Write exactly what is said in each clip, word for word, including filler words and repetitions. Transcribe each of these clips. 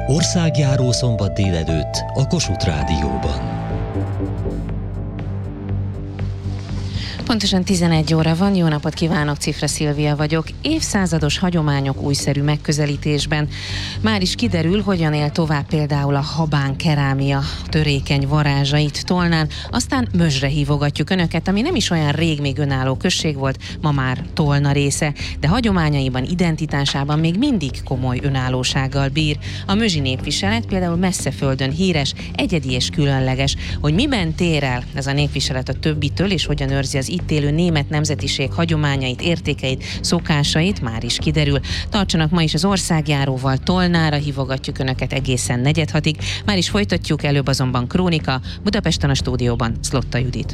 Országjáró szombat délelőtt a Kossuth Rádióban. Pontosan tizenegy óra van, jó napot kívánok, Cifra Szilvia vagyok. Évszázados hagyományok újszerű megközelítésben. Már is kiderül, hogyan él tovább például a habán kerámia törékeny varázsait Tolnán, aztán Mözsre hívogatjuk önöket, ami nem is olyan rég még önálló község volt, ma már Tolna része, de hagyományaiban, identitásában még mindig komoly önállósággal bír. A mözsi népviselet például messze földön híres, egyedi és különleges. Hogy miben tér el ez a népviselet a többitől, és hogyan őrzi az itt élő német nemzetiség hagyományait, értékeit, szokásait, már is kiderül. Tartsanak ma is az országjáróval, Tolnára hívogatjuk önöket egészen negyedhatig. Már is folytatjuk, előbb azonban krónika, Budapesten a stúdióban Szlotta Judit.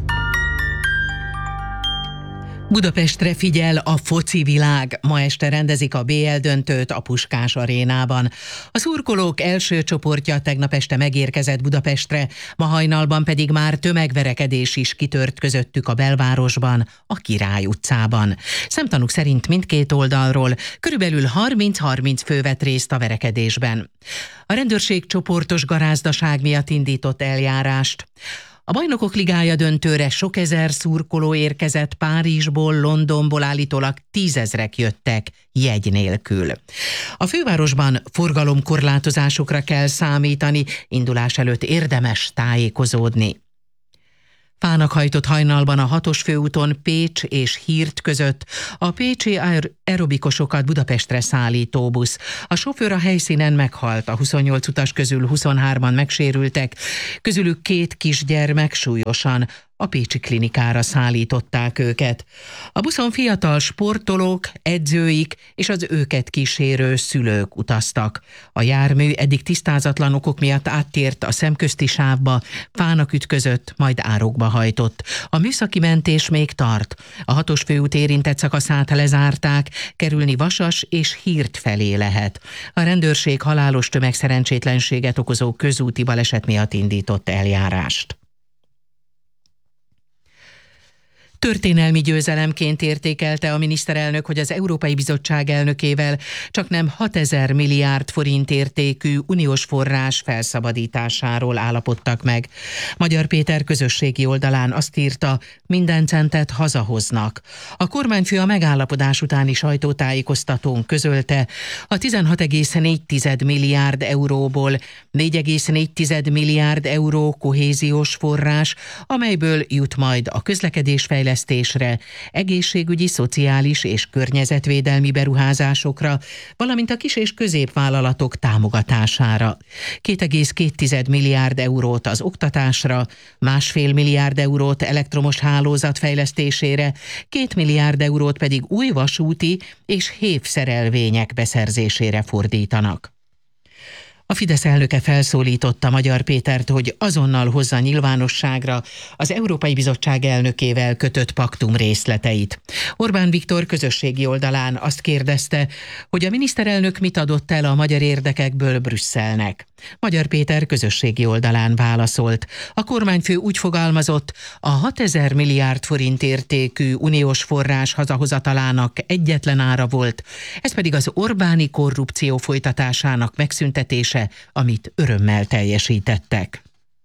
Budapestre figyel a foci világ. Ma este rendezik a bé el döntőt a Puskás arénában. A szurkolók első csoportja tegnap este megérkezett Budapestre, ma hajnalban pedig már tömegverekedés is kitört közöttük a belvárosban, a Király utcában. Szemtanúk szerint mindkét oldalról körülbelül harminc-harminc fő vett részt a verekedésben. A rendőrség csoportos garázdaság miatt indított eljárást. A Bajnokok Ligája döntőre sok ezer szurkoló érkezett Párizsból, Londonból, állítólag tízezrek jöttek jegy nélkül. A fővárosban forgalomkorlátozásokra kell számítani, indulás előtt érdemes tájékozódni. Fának hajtott hajnalban a hatos főúton Pécs és Hírt között a pécsi aer- aerobikosokat Budapestre szállító busz. A sofőr a helyszínen meghalt, a huszonnyolc utas közül huszonhárman megsérültek, közülük két kisgyermek súlyosan. A pécsi klinikára szállították őket. A buszon fiatal sportolók, edzőik és az őket kísérő szülők utaztak. A jármű eddig tisztázatlan okok miatt áttért a szemközti sávba, fának ütközött, majd árokba hajtott. A műszaki mentés még tart. A hatos főút érintett szakaszát lezárták, kerülni Vasas és Hírt felé lehet. A rendőrség halálos tömegszerencsétlenséget okozó közúti baleset miatt indított eljárást. Történelmi győzelemként értékelte a miniszterelnök, hogy az Európai Bizottság elnökével csaknem hatezer milliárd forint értékű uniós forrás felszabadításáról állapodtak meg. Magyar Péter közösségi oldalán azt írta, minden centet hazahoznak. A kormányfő a megállapodás utáni sajtótájékoztatón közölte, a tizenhat egész négy milliárd euróból négy egész négy milliárd euró kohéziós forrás, amelyből jut majd a közlekedésfejlesztésre, egészségügyi, szociális és környezetvédelmi beruházásokra, valamint a kis- és középvállalatok támogatására. két egész két milliárd eurót az oktatásra, másfél milliárd eurót elektromos hálózat fejlesztésére, két milliárd eurót pedig új vasúti és hévszerelvények beszerzésére fordítanak. A Fidesz elnöke felszólította Magyar Pétert, hogy azonnal hozza nyilvánosságra az Európai Bizottság elnökével kötött paktum részleteit. Orbán Viktor közösségi oldalán azt kérdezte, hogy a miniszterelnök mit adott el a magyar érdekekből Brüsszelnek. Magyar Péter közösségi oldalán válaszolt. A kormányfő úgy fogalmazott, a hatezer milliárd forint értékű uniós forrás hazahozatalának egyetlen ára volt, ez pedig az Orbáni korrupció folytatásának megszüntetése, amit örömmel teljesítettek.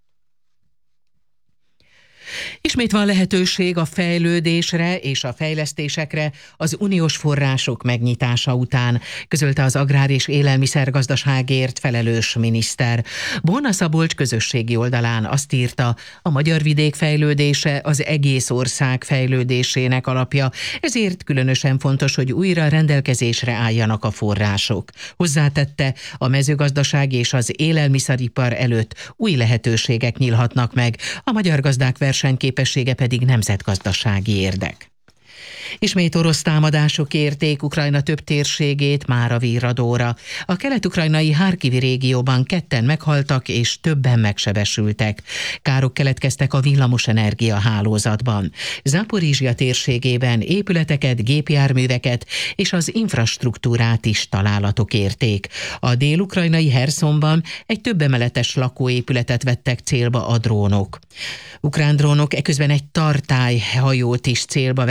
Ismét van lehetőség a fejlődésre és a fejlesztésekre az uniós források megnyitása után, közölte az agrár- és élelmiszergazdaságért felelős miniszter. Bóna Szabolcs közösségi oldalán azt írta, a magyar vidék fejlődése az egész ország fejlődésének alapja, ezért különösen fontos, hogy újra rendelkezésre álljanak a források. Hozzátette, a mezőgazdaság és az élelmiszeripar előtt új lehetőségek nyílhatnak meg, a magyar gazdák versenyképessége pedig nemzetgazdasági érdek. Ismét orosz támadások érték Ukrajna több térségét már a virradóra. A kelet-ukrajnai Harkivi régióban ketten meghaltak és többen megsebesültek. Károk keletkeztek a villamosenergia hálózatban. Zaporizsja térségében épületeket, gépjárműveket és az infrastruktúrát is találatok érték. A dél-ukrajnai Hersonban egy több emeletes lakóépületet vettek célba a drónok. Ukrán drónok eközben egy tartályhajót is célba vettek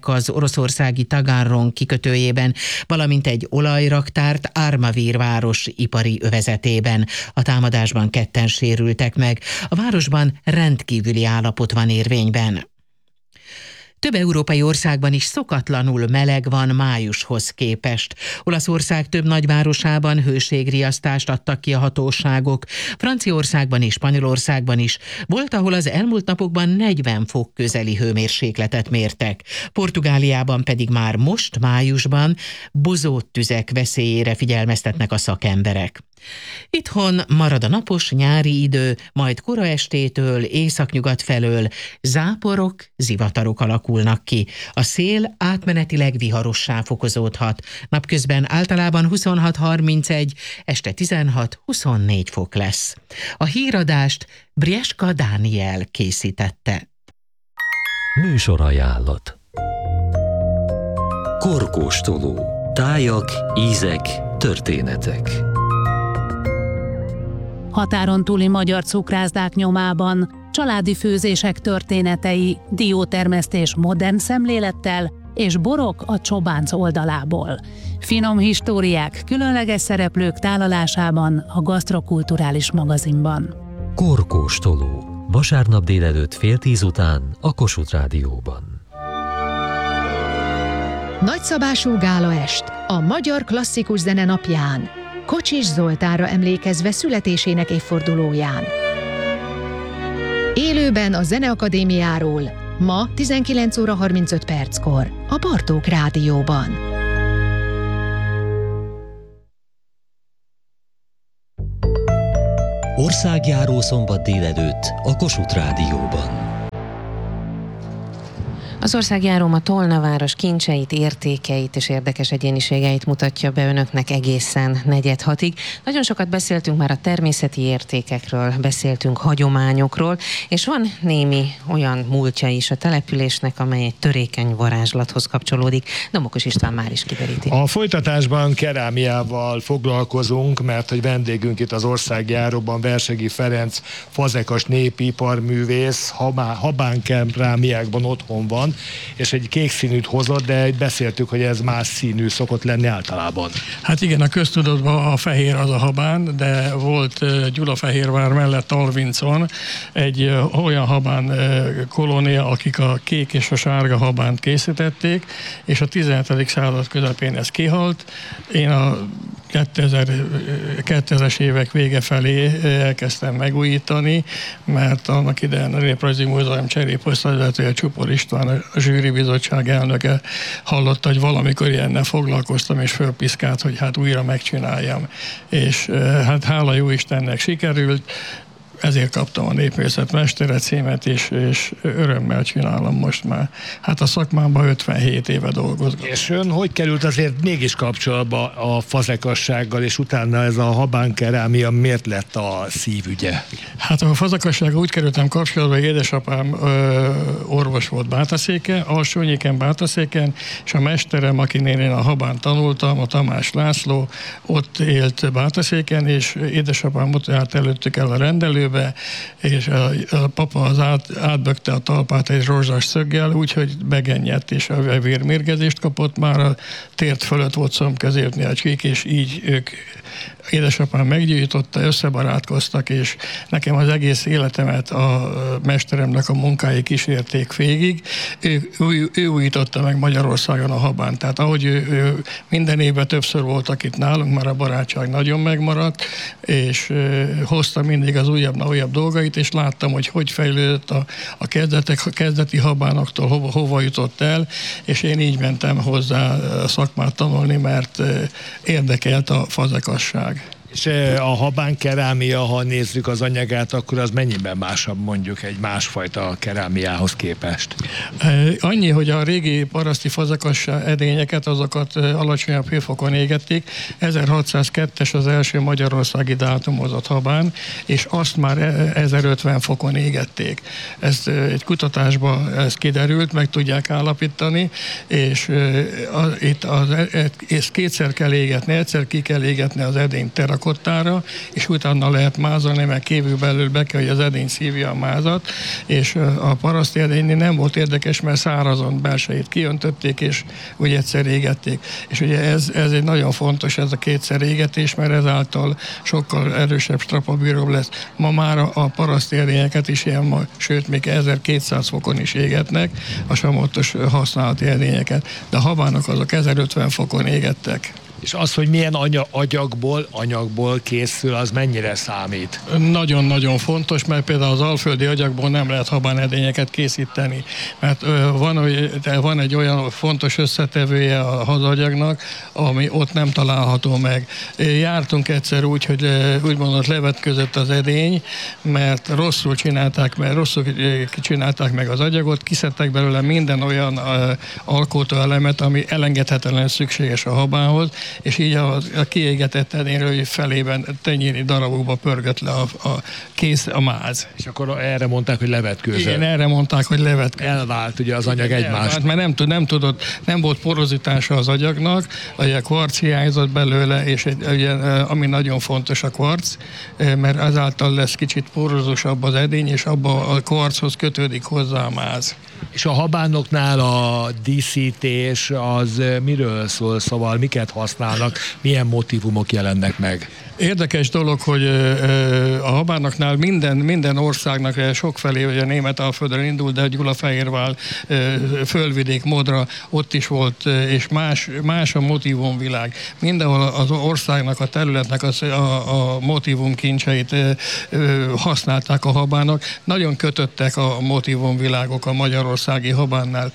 lőttek az oroszországi Taganrog kikötőjében, valamint egy olajraktárt Armavir város ipari övezetében. A támadásban ketten sérültek meg. A városban rendkívüli állapot van érvényben. Több európai országban is szokatlanul meleg van májushoz képest. Olaszország több nagyvárosában hőségriasztást adtak ki a hatóságok. Franciaországban és Spanyolországban is volt, ahol az elmúlt napokban negyven fok közeli hőmérsékletet mértek. Portugáliában pedig már most májusban bozóttüzek veszélyére figyelmeztetnek a szakemberek. Itthon marad a napos nyári idő, majd kora estétől északnyugat felől záporok, zivatarok alakulnak ki. A szél átmenetileg viharossá fokozódhat. Napközben általában huszonhat harmincegy, este tizenhat huszonnégy fok lesz. A híradást Brieska Dániel készítette. Műsorajánlat. Korkóstoló. Tájak, ízek, történetek. Határon túli magyar cukrászdák nyomában családi főzések történetei, diótermesztés modern szemlélettel és borok a Csobánc oldalából. Finom históriák, különleges szereplők tálalásában a Gasztrokulturális magazinban. Korkóstoló. Vasárnap délelőtt fél tíz után a Kossuth Rádióban. Nagyszabású gálaest a magyar klasszikus zene napján, Kocsis Zoltánra emlékezve születésének évfordulóján. Élőben a Zeneakadémiáról, ma tizenkilenc óra harmincöt perckor, a Bartók Rádióban. Országjáró szombat délelőtt a Kossuth Rádióban. Az országjáró a Tolnaváros kincseit, értékeit és érdekes egyéniségeit mutatja be önöknek egészen negyed hatig. Nagyon sokat beszéltünk már a természeti értékekről, beszéltünk hagyományokról, és van némi olyan múltja is a településnek, amely egy törékeny varázslathoz kapcsolódik. Domokos István már is kideríti. A folytatásban kerámiával foglalkozunk, mert hogy vendégünk itt az országjáróban Versegi Ferenc, fazekas népiparművész, Habán kerámiákban otthon van, és egy kék színűt hozott, de beszéltük, hogy ez más színű szokott lenni általában. Hát igen, a köztudatban a fehér az a habán, de volt Gyulafehérvár mellett Alvincon egy olyan habán kolónia, akik a kék és a sárga habánt készítették, és a tizenhetedik század közepén ez kihalt. Én a kétezres évek vége felé elkezdtem megújítani, mert annak idején a Néprajzi Múzeum cseréposztályvezetője Csupor István, a zsűribizottság elnöke hallotta, hogy valamikor ilyennel foglalkoztam, és fölpiszkált, hogy hát újra megcsináljam. És hát hála jó Istennek sikerült, ezért kaptam a népművészet mestere címet, és, és örömmel csinálom most már. Hát a szakmámban ötvenhét éve dolgozom. És ön hogy került azért mégis kapcsolatba a fazekassággal, és utána ez a habán kerámia miért lett a szívügye? Hát a fazekassággal úgy kerültem kapcsolatba, hogy édesapám ö, orvos volt Bátaszéken, Alsónyéken, Bátaszéken, és a mesterem, akinél én a habán tanultam, a Tamás László, ott élt Bátaszéken, és édesapám ott állt előttük el a rendelőbe, és a, a papa az át, átbökte a talpát egy rozsdás szöggel, úgyhogy begenyedt, és a vérmérgezést kapott, már a tért fölött volt szomkezértni a csík, és így ők, édesapám meggyújtotta, összebarátkoztak, és nekem az egész életemet a mesteremnek a munkái kísérték végig. Ő, ő, ő újította meg Magyarországon a habánt, tehát ahogy ő, ő minden évben többször voltak itt nálunk, már a barátság nagyon megmaradt, és hozta mindig az újabb na újabb dolgait, és láttam, hogy hogy fejlődött a, a kezdetek, a kezdeti habánoktól hova, hova jutott el, és én így mentem hozzá a szakmát tanulni, mert érdekelt a fazekasság. És a habán kerámia, ha nézzük az anyagát, akkor az mennyiben másabb mondjuk egy másfajta kerámiához képest? Annyi, hogy a régi paraszti fazekas edényeket, azokat alacsonyabb hőfokon égették. ezerhatszázkettes az első magyarországi dátumozott habán, és azt már ezerötven fokon égették. Ez egy kutatásban ez kiderült, meg tudják állapítani, és a, itt az, ezt kétszer kell égetni, egyszer ki kell égetni az edényt terrakotával, rakottára, és utána lehet mázolni, mert kívül belül be kell, hogy az edény szívja a mázat, és a paraszti edénynél nem volt érdekes, mert szárazon belsejét kiöntötték, és úgy egyszer égették. És ugye ez, ez egy nagyon fontos, ez a kétszer égetés, mert ezáltal sokkal erősebb, strapabíróbb lesz. Ma már a paraszti edényeket is ilyen, sőt, még ezerkétszáz fokon is égetnek, a samottos használati edényeket, de a habánok azok ezerötven fokon égettek. És az, hogy milyen anya, agyagból, anyagból készül, az mennyire számít? Nagyon-nagyon fontos, mert például az alföldi agyagból nem lehet habánedényeket készíteni, mert van, van egy olyan fontos összetevője a hazagyagnak, ami ott nem található meg. Jártunk egyszer úgy, hogy úgymond levetközött az edény, mert rosszul csinálták, mert rosszul csinálták meg az agyagot, kiszedtek belőle minden olyan alkotóelemet, ami elengedhetetlenül szükséges a habához, és így a, a kiégetett edényről felében tenyéri darabokba pörgött le a, a kész, a máz. És akkor erre mondták, hogy levetkőzött. Igen, erre mondták, hogy levetkőzött. Elvált ugye az anyag egymást. Elvált, mert nem, tud, nem tudott, nem volt porozitása az agyagnak, a kvarc hiányzott belőle, és egy, ugye, ami nagyon fontos a kvarc, mert ezáltal lesz kicsit porozusabb az edény, és abba a kvarchoz kötődik hozzá a máz. És a habánoknál a díszítés az miről szól, szóval miket használnak, milyen motívumok jelennek meg? Érdekes dolog, hogy a habánoknál minden, minden országnak sokfelé, ugye a Németalföldön indult, de a Gyulafehérvár, Földvidék, Modra, ott is volt, és más, más a motívumvilág. Mindenhol az országnak, a területnek az, a, a motívum kincseit használták a habánok. Nagyon kötöttek a motívumvilágok a magyarországi habánnál.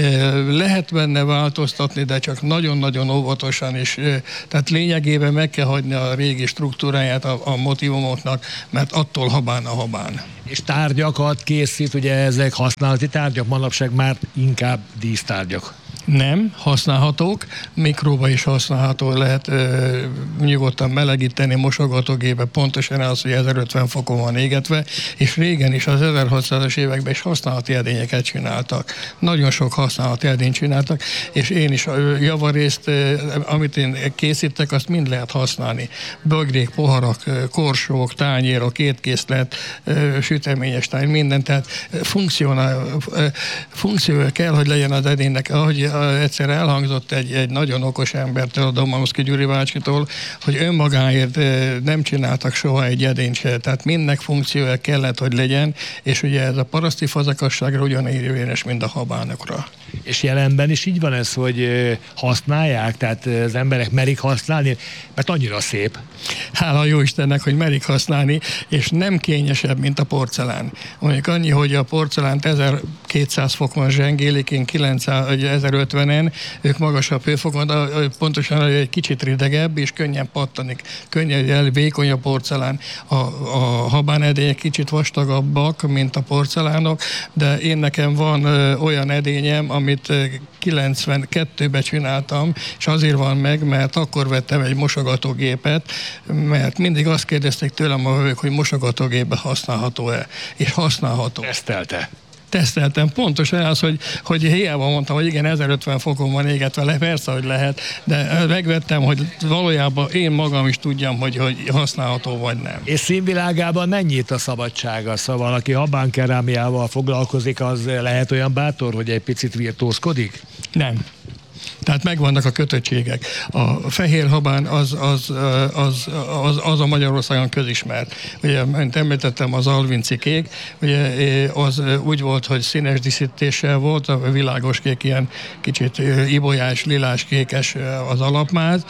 Lehet benne változtatni, de csak nagyon-nagyon óvatosan, és tehát lényegében meg kell hagyni a régi struktúráját a, a motívumoknak, mert attól habán a habán. És tárgyakat készít, ugye ezek használati tárgyak, manapság már inkább dísztárgyak. Nem, használhatók, mikróba is használható, lehet ö, nyugodtan melegíteni mosogatógébe, pontosan az, hogy ezerötven fokon van égetve, és régen is az ezerhatszázas években is használati edényeket csináltak. Nagyon sok használati edényt csináltak, és én is ö, javarészt, ö, amit én készítek, azt mind lehet használni. Bögrék, poharak, ö, korsók, tányérok, étkészlet, ö, süteményes táj, minden, tehát funkcionál, ö, funkció kell, hogy legyen az edénynek, ahogy egyszer elhangzott egy, egy nagyon okos embertől, a Domanuszki Gyuri bácsitól, hogy önmagáért nem csináltak soha egy edényt se, tehát mindnek funkciója kellett, hogy legyen, és ugye ez a paraszti fazekasságra ugyanúgy érvényes, mint a habánokra. És jelenben is így van ez, hogy használják, tehát az emberek merik használni, mert annyira szép. Hála jó Istennek, hogy merik használni, és nem kényesebb, mint a porcelán. Mondjuk annyi, hogy a porcelánt ezerkétszáz fokon zsengélik, én ezerötvenen, ők magasabb hőfokon, de pontosan egy kicsit ridegebb, és könnyen pattanik, könnyen vékony a porcelán. A, a habánedények kicsit vastagabbak, mint a porcelánok, de én nekem van ö, olyan edényem, amit kilencvenkettőben csináltam, és azért van meg, mert akkor vettem egy mosogatógépet, mert mindig azt kérdezték tőlem a hölgyek, hogy mosogatógépbe használható-e, és használható. Tesztelte. Teszteltem, pontosan az, hogy, hogy hiába mondtam, hogy igen, ezerötven fokon van égetve, le, persze, hogy lehet, de megvettem, hogy valójában én magam is tudjam, hogy, hogy használható vagy nem. És színvilágában mennyi itt a szabadsága? Szóval, aki habánkerámiával foglalkozik, az lehet olyan bátor, hogy egy picit virtuózkodik? Nem. Tehát megvannak a kötöttségek. A fehér habán az, az, az, az, az a Magyarországon közismert. Ugye, mint említettem, az alvinci kék, ugye az úgy volt, hogy színes díszítéssel volt, a világos kék ilyen kicsit ibolyás, lilás, kékes az alapmáz.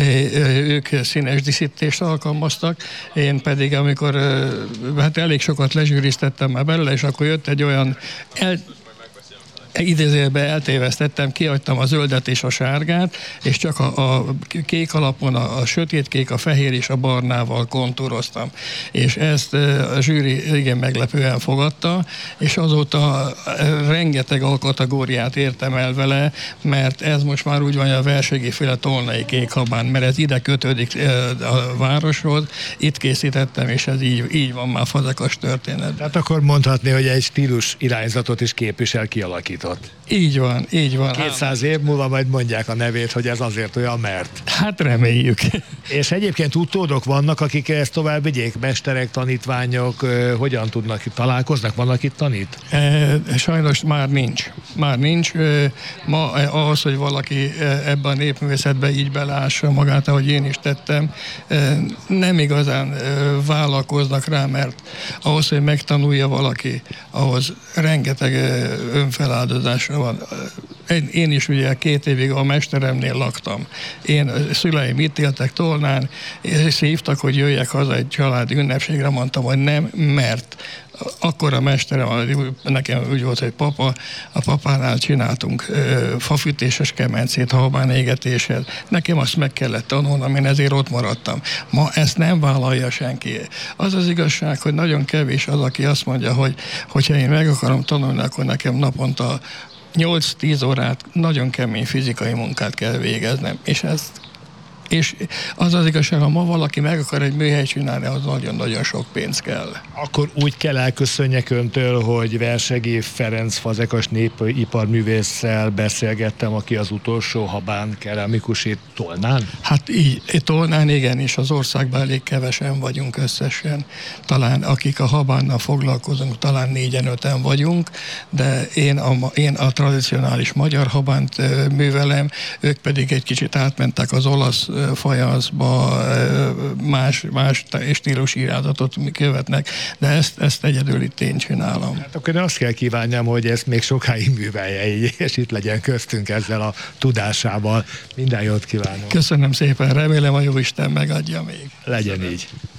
Ők színes díszítést alkalmaztak, én pedig, amikor hát elég sokat lezsűriztettem már belőle, és akkor jött egy olyan el, idézőjelben eltévesztettem, kihagytam a zöldet és a sárgát, és csak a, a kék alapon a, a sötétkék, a fehér és a barnával kontúroztam. És ezt a zsűri igen meglepően fogadta, és azóta rengeteg alkategóriát értem el vele, mert ez most már úgy van, a verségiféle tolnai kékhabán, mert ez ide kötődik a városhoz, itt készítettem, és ez így, így van már fazekas történet. Tehát akkor mondhatni, hogy egy stílus irányzatot is képvisel, kialakít. alapított. Így van, így van. kétszáz év múlva majd mondják a nevét, hogy ez azért olyan, mert. Hát reméljük. És egyébként utódok vannak, akik ezt tovább vigyék, mesterek, tanítványok, hogyan tudnak, találkoznak, vannak itt tanít? E, sajnos már nincs. Már nincs. Ma ahhoz, hogy valaki ebben a népművészetben így belássa magát, ahogy én is tettem, nem igazán vállalkoznak rá, mert ahhoz, hogy megtanulja valaki, ahhoz rengeteg önfeláldozásra van. Én, én is ugye két évig a mesteremnél laktam. Én, szüleim itt éltek Tolnán, és hívtak, hogy jöjjek haza egy családi ünnepségre, mondtam, hogy nem, mert akkor a mesterem, nekem úgy volt, hogy papa, a papánál csináltunk ö, fafűtéses kemencét, habán égetéshez. Nekem azt meg kellett tanulnom, én ezért ott maradtam. Ma ezt nem vállalja senki. Az az igazság, hogy nagyon kevés az, aki azt mondja, hogy hogyha én meg akarom tanulni, akkor nekem naponta nyolc-tíz órát nagyon kemény fizikai munkát kell végeznem, és ez És az az igazság, ha ma valaki meg akar egy műhelyt csinálni, az nagyon-nagyon sok pénz kell. Akkor úgy kell elköszönjek öntől, hogy Versegyi Ferenc fazekas népiparművésszel beszélgettem, aki az utolsó habán keramikus itt Tolnán? Hát így, itt Tolnán igen, és az országban elég kevesen vagyunk összesen. Talán akik a habánnal foglalkozunk, talán négyen-öten vagyunk, de én a, én a tradicionális magyar habánt művelem, ők pedig egy kicsit átmentek az olasz fajanszba, más, más stílusírázatot követnek, de ezt, ezt egyedül itt én csinálom. Hát akkor én azt kell kívánjam, hogy ezt még sokáig művelje így, és itt legyen köztünk ezzel a tudásával. Minden jót kívánok. Köszönöm szépen, remélem a Jóisten megadja még. Legyen így.